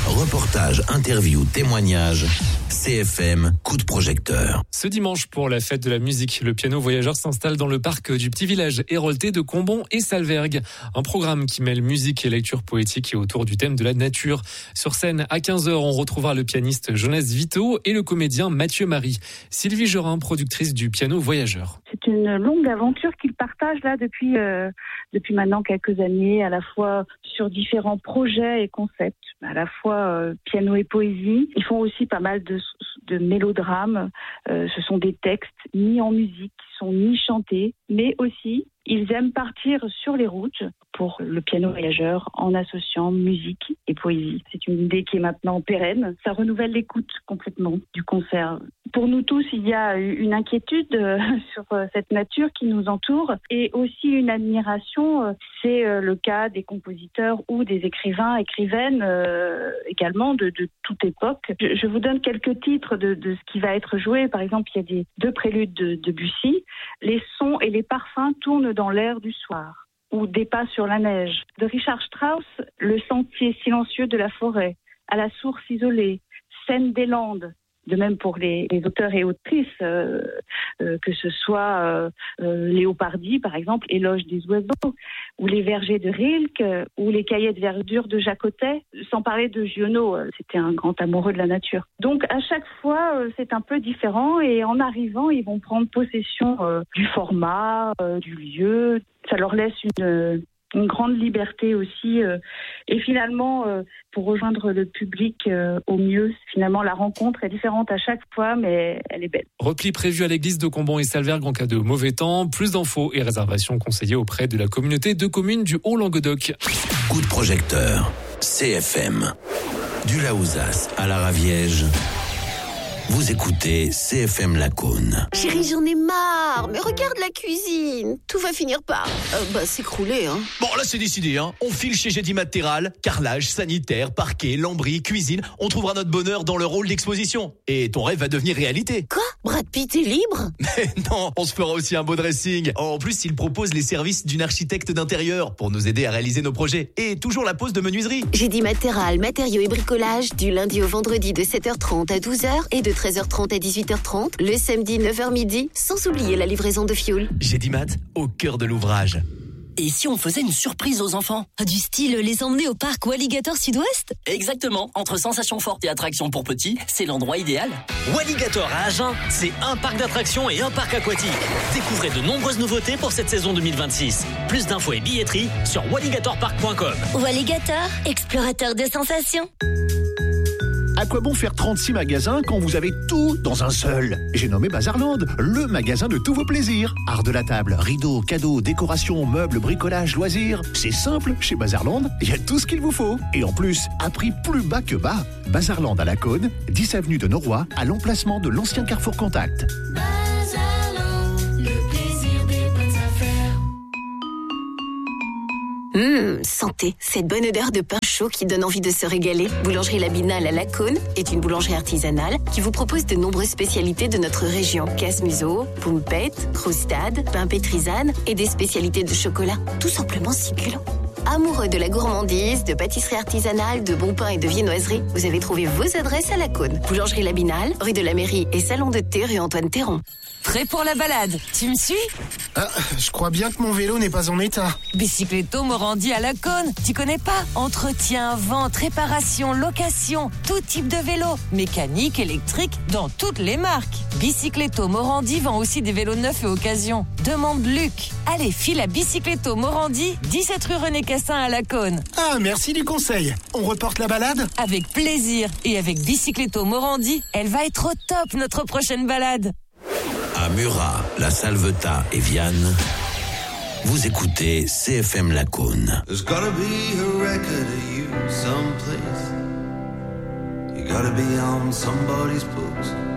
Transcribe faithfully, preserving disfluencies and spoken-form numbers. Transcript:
Reportages, interviews, témoignages. C F M, coup de projecteur. Ce dimanche, pour la fête de la musique, le piano voyageur s'installe dans le parc du petit village héroltais de Combon et Salvergue. Un programme qui mêle musique et lecture poétique et autour du thème de la nature. Sur scène, à quinze heures, on retrouvera le pianiste Jonas Vito et le comédien Mathieu Marie. Sylvie Jorin, productrice du piano voyageur. C'est une longue aventure qu'ils partagent là depuis, euh, depuis maintenant quelques années, à la fois sur différents projets et concepts, à la fois euh, piano et poésie. Ils font aussi pas mal de, de mélodrames. Euh, ce sont des textes ni en musique, qui sont ni chantés, mais aussi ils aiment partir sur les routes pour le piano voyageur en associant musique et poésie. C'est une idée qui est maintenant pérenne. Ça renouvelle l'écoute complètement du concert. Pour nous tous, il y a une inquiétude sur cette nature qui nous entoure et aussi une admiration. C'est le cas des compositeurs ou des écrivains, écrivaines euh, également de, de toute époque. Je, je vous donne quelques titres de, de ce qui va être joué. Par exemple, il y a des deux préludes de, de Debussy. Les sons et les parfums tournent dans l'air du soir. Ou Des pas sur la neige. De Richard Strauss, Le sentier silencieux de la forêt. À la source isolée. Scène des Landes. De même pour les, les auteurs et autrices, euh, euh, que ce soit euh, euh, Léopardi, par exemple, Éloge des oiseaux, ou Les vergers de Rilke, ou Les cahiers de verdure de Jacotet, sans parler de Giono, euh, c'était un grand amoureux de la nature. Donc à chaque fois, euh, c'est un peu différent, et en arrivant, ils vont prendre possession euh, du format, euh, du lieu. Ça leur laisse une... Euh, une grande liberté aussi euh, et finalement euh, pour rejoindre le public euh, au mieux, finalement la rencontre est différente à chaque fois mais elle est belle. Repli prévu à l'église de Combon et Salvergue en cas de mauvais temps. Plus d'infos et réservations conseillées auprès de la communauté de communes du Haut-Languedoc. Coup de projecteur, C F M. Du Laouzas à la Raviège. Vous écoutez C F M Lacaune. Chérie, j'en ai marre, mais regarde la cuisine. Tout va finir par euh, bah, s'écrouler, hein. Bon, là, c'est décidé, hein. On file chez Gédimat Terral, carrelage, sanitaire, parquet, lambris, cuisine. On trouvera notre bonheur dans le rôle d'exposition. Et ton rêve va devenir réalité. Quoi ? Brad Pitt est libre ? Mais non, on se fera aussi un beau dressing. En plus, il propose les services d'une architecte d'intérieur pour nous aider à réaliser nos projets. Et toujours la pose de menuiserie. Gédimat Terral, matériaux et bricolage, du lundi au vendredi de sept heures trente à douze heures et de treize heures trente à dix-huit heures trente, le samedi neuf heures midi, sans oublier la livraison de fioul. Gédimat, au cœur de l'ouvrage. Et si on faisait une surprise aux enfants ? Du style les emmener au parc Walligator Sud-Ouest ? Exactement, entre sensations fortes et attractions pour petits, c'est l'endroit idéal. Walligator à Agen, c'est un parc d'attractions et un parc aquatique. Découvrez de nombreuses nouveautés pour cette saison deux mille vingt-six. Plus d'infos et billetterie sur walligator park point com. Walligator, explorateur de sensations. À quoi bon faire trente-six magasins quand vous avez tout dans un seul ? J'ai nommé Bazarland, le magasin de tous vos plaisirs. Art de la table, rideaux, cadeaux, décorations, meubles, bricolage, loisirs. C'est simple, chez Bazarland, il y a tout ce qu'il vous faut. Et en plus, à prix plus bas que bas. Bazarland à Lacaune, dix avenue de Noroy, à l'emplacement de l'ancien Carrefour Contact. Bazarland, le plaisir des bonnes affaires. Hum, santé, cette bonne odeur de pain chaud qui donne envie de se régaler. Boulangerie La Binale à Lacaune est une boulangerie artisanale qui vous propose de nombreuses spécialités de notre région. Casse-museau, poumpette, croustade, pain pétrisane et des spécialités de chocolat. Tout simplement succulent. Amoureux de la gourmandise, de pâtisserie artisanale, de bon pain et de viennoiserie, vous avez trouvé vos adresses à Lacaune. Boulangerie La Binale, rue de la Mairie et salon de thé rue Antoine Théron. Prêt pour la balade ? Tu me suis ? Ah, je crois bien que mon vélo n'est pas en état. Bicycletto Morandi à Lacaune. Tu connais pas ? Entretien, vente, réparation, location, tout type de vélo. Mécanique, électrique, dans toutes les marques. Bicycletto Morandi vend aussi des vélos neufs et occasion. Demande Luc. Allez, file à Bicycletto Morandi, dix-sept rue René Cassin à Lacaune. Ah, merci du conseil. On reporte la balade ? Avec plaisir. Et avec Bicycletto Morandi, elle va être au top notre prochaine balade. À Murat, La Salvetat et Vianne, vous écoutez C F M Lacaune. There's gotta be a record of you someplace. You gotta be on somebody's books.